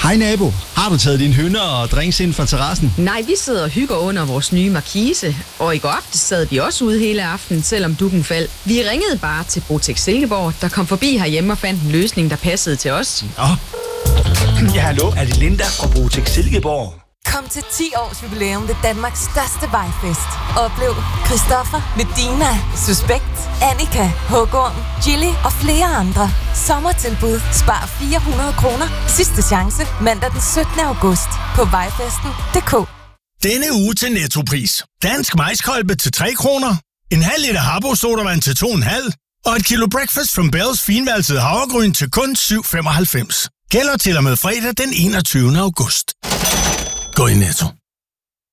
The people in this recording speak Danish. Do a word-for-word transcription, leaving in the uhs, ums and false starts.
Hej nabo, har du taget dine hønder og drinks ind fra terrassen? Nej, vi sidder og hygger under vores nye markise, og i går aftes sad vi også ude hele aftenen, selvom dukken faldt. Vi ringede bare til Botex Silkeborg, der kom forbi herhjemme og fandt en løsning, der passede til os. Nå. Ja, hallo, er det Linda fra Botex Silkeborg? Kom til ti års jubilæum ved Danmarks største vejfest. Oplev Christoffer, Medina, Suspekt, Annika, Hågården, Gilly og flere andre. Sommertilbud. Spar fire hundrede kroner. Sidste chance mandag den syttende august på vejfesten punktum d k. Denne uge til Nettopris. Dansk maiskolbe til tre kroner. En halv liter Habbo sodavand til to komma fem. Og et kilo Breakfast from Bells finvalset havregryn til kun syv komma femoghalvfems. Gælder til og med fredag den enogtyvende august. Gå i Netto.